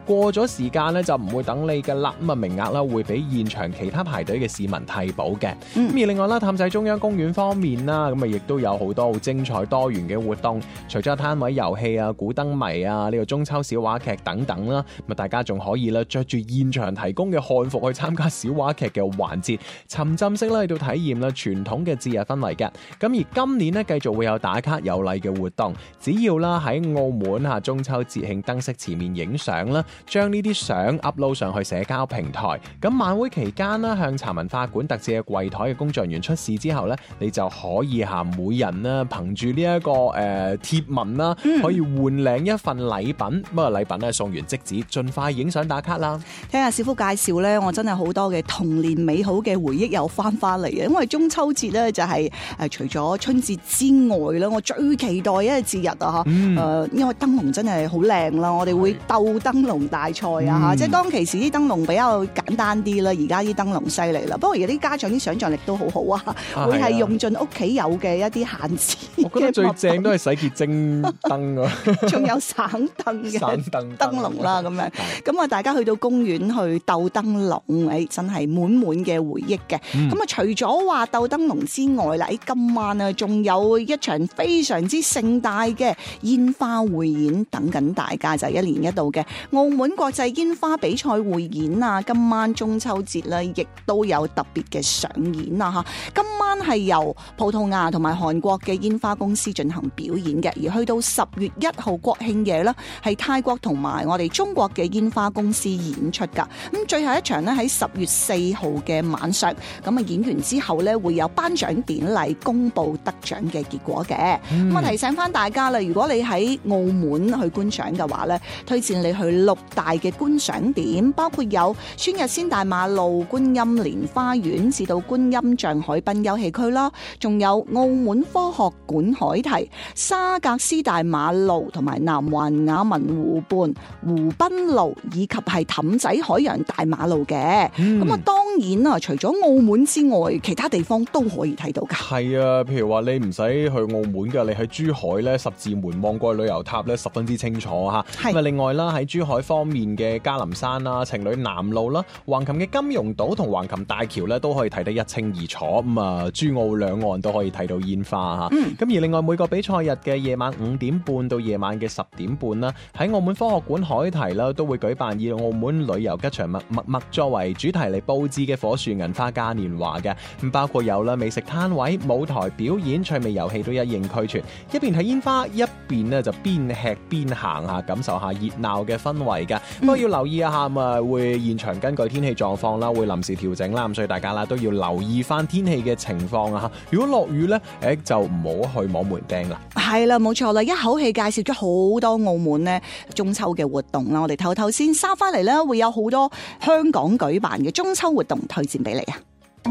過咗時間咧就唔會等你嘅啦，咁啊名額啦會俾現場其他排隊嘅市民替補嘅。而另外啦，氹仔中央公園方面啦，咁啊亦都有好多好精彩多元嘅活動，除咗攤位遊戲啊、古燈謎啊、呢個中秋小話劇等等啦，咁啊大家仲可以啦着住現場提供嘅漢服去參加小話劇嘅環節，沉浸式啦去到體驗啦傳統嘅節日氛圍嘅。咁而今年呢，繼續會有打卡有禮嘅活動，只要啦喺澳門中秋節慶燈飾前面影相啦，將呢啲相 upload 上去社交平台。咁晚會期間啦，向茶文化館特製嘅櫃台嘅工作人員出示之後咧，你就可以每人啦憑住呢一個貼文啦，可以換領一份禮品。咁啊禮品咧送完即止，盡快影相打卡啦。 聽下小夫介紹咧，我真係好多嘅童年美好嘅回憶又翻嚟嘅。因為中秋節咧就係除咗春節之外咧，我最期待一個節日啊因為燈籠真係好靚啦，我哋會鬥燈籠大賽啊即係當其時啲燈籠比較簡單啲啦，而家啲燈籠犀利啦。不過而家啲家長啲想像力都好好會係用盡屋企有嘅一啲閒置。 我覺得最正都係洗潔精燈啊， 仲有省燈嘅燈籠啦咁樣。咁啊，大家去到公園去鬥燈籠，真係滿滿嘅回憶嘅。咁除咗話鬥燈籠之外啦，今晚啊仲有一場非常之盛大嘅煙花匯演等緊大家，就係一年一度嘅澳門國際煙花比賽匯演啊！今晚中秋節咧，亦都有特別嘅上演啊！今晚係由葡萄牙同埋韓國嘅煙花公司進行表演嘅，而去到10月1號國慶夜啦，係泰國同埋我哋中國嘅煙花公司演出噶。咁最後一場咧喺10月4號嘅晚上，咁啊演完之後咧會有頒獎典禮公布得獎嘅結果嘅。咁啊提醒翻大家啦，如果你喺澳門去觀賞嘅話咧，推薦你去6大嘅觀賞點，包括有孫逸仙大馬路、觀音蓮花園至到觀音象海濱休憩區啦，仲有澳門科學館海堤、沙格斯大馬路同埋南環雅文湖畔、湖濱路以及係氹仔海洋大馬路嘅。咁當然啊，除咗澳門之外，其他地方都可以睇到噶。 係啊，譬如話你唔使去澳門噶，你喺珠海咧十字門望過去旅遊塔咧十分之清楚吓。咁啊，另外啦喺珠海方面嘅嘉林山啦、情侶南路啦、橫琴嘅金融島同橫琴大橋咧都可以睇得一清二楚。咁啊，珠澳兩岸都可以睇到煙花吓。咁而另外每個比賽日嘅夜晚5點半到夜晚嘅10點半啦，喺澳門科學館海堤啦都會舉辦以澳門旅遊吉祥物麥麥作為主題嚟佈置嘅火樹銀花嘉年華嘅。咁包括有啦美食攤位、舞台表演、趣味遊戲都一應俱全。一邊睇煙花，一邊咧就邊吃邊行下，感受下熱鬧嘅氛圍嘅。不過要留意一下會現場根據天氣狀況啦，會臨時調整啦。咁所以大家啦都要留意翻天氣嘅情況啊。如果落雨咧，就唔好去摸門釘啦。係啦，冇錯啦，一口氣介紹咗好多澳門咧中秋嘅活動啦。我哋頭先沙翻嚟咧，會有好多香港舉辦嘅中秋活動推薦俾你啊！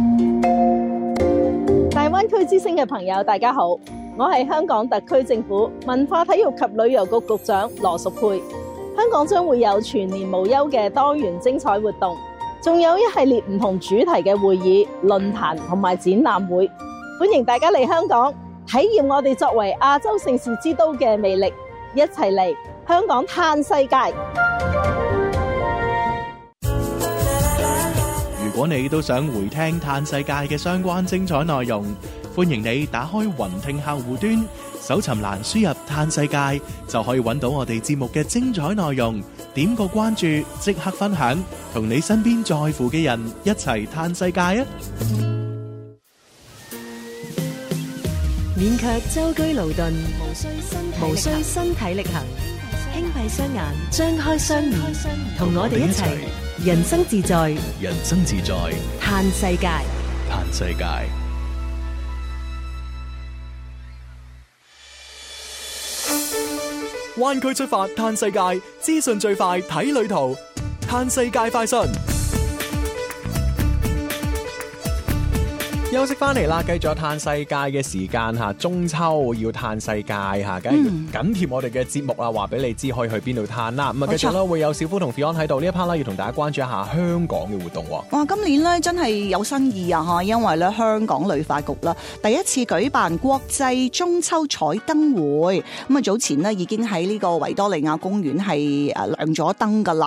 大灣區之星嘅朋友，大家好，我係香港特區政府文化體育及旅遊局局長羅淑佩。香港將會有全年無休嘅多元精彩活動，仲有一系列唔同主題嘅會議、論壇同埋展覽會，歡迎大家嚟香港體驗我哋作為亞洲盛事之都嘅魅力，一齊嚟香港嘆世界。 如果你都想回聽嘆世界嘅相關精彩內容，歡迎你打開雲聽客戶端，搜尋欄輸入嘆世界，就可以揾到我哋節目嘅精彩內容。點個關注，即刻分享，同你身邊在乎嘅人一齊嘆世界啊！ 勉強舟車勞頓，無需身體力行，輕閉雙眼，張開雙面，同我哋一齊人生自在， 人生自在， 嘆世界， 嘆世界。灣區出發嘆世界，資訊最快睇旅途，嘆世界快訊。 休息翻嚟啦，繼續嘆世界嘅時間吓，中秋要嘆世界吓，梗係緊貼我哋嘅節目啦，話俾你知可以去邊度嘆啦。咁啊，繼續啦，會有小夫同 Fion 喺度呢一 part 啦，要同大家關注一下香港嘅活動。 哇，今年咧真係有新意啊吓，因為咧香港旅發局啦第一次舉辦國際中秋彩燈會。咁啊，早前咧已經喺呢個維多利亞公園係亮咗燈噶啦。